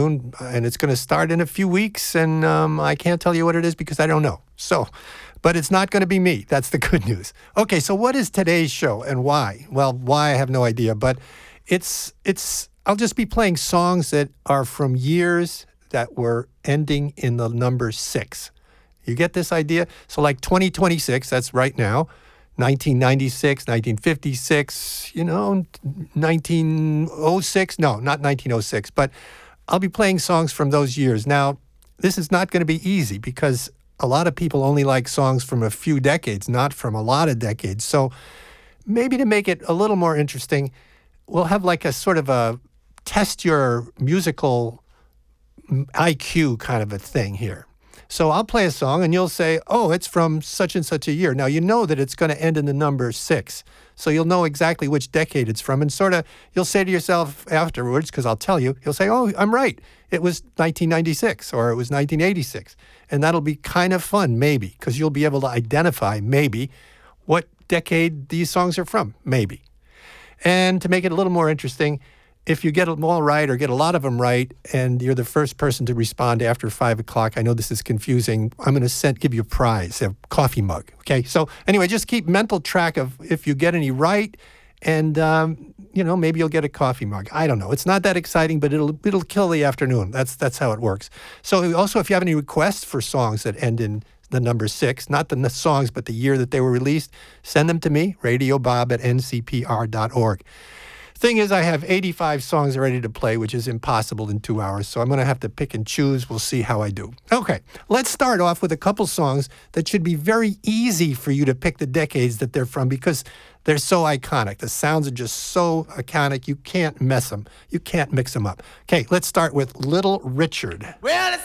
afternoon, and it's going to start in a few weeks, and I can't tell you what it is because I don't know. So, but it's not going to be me. That's the good news. Okay, so what is today's show and why? Well, why I have no idea, but it's I'll just be playing songs that are from years that were ending in the number 6. You get this idea? So like 2026, that's right now, 1996, 1956, 1906. No, not 1906, but I'll be playing songs from those years. Now, this is not going to be easy because a lot of people only like songs from a few decades, not from a lot of decades. So maybe to make it a little more interesting, we'll have like a sort of a test your musical IQ kind of a thing here. So I'll play a song and you'll say, oh, it's from such and such a year. Now, you know that it's going to end in the number 6. So you'll know exactly which decade it's from. And sort of, you'll say to yourself afterwards, because I'll tell you, you'll say, oh, I'm right. It was 1996 or it was 1986. And that'll be kind of fun, maybe, because you'll be able to identify, maybe, what decade these songs are from, maybe. And to make it a little more interesting, if you get them all right or get a lot of them right and you're the first person to respond after 5 o'clock, I know this is confusing, I'm going to give you a prize, a coffee mug. Okay, so anyway, just keep mental track of if you get any right and, maybe you'll get a coffee mug. I don't know. It's not that exciting, but it'll kill the afternoon. That's how it works. So also, if you have any requests for songs that end in the number 6, not the songs, but the year that they were released, send them to me, radiobob@ncpr.org. Thing is, I have 85 songs ready to play, which is impossible in 2 hours, so I'm going to have to pick and choose. We'll see how I do. Okay, let's start off with a couple songs that should be very easy for you to pick the decades that they're from because they're so iconic. The sounds are just so iconic, you can't mess them. You can't mix them up. Okay, let's start with Little Richard. Well, it's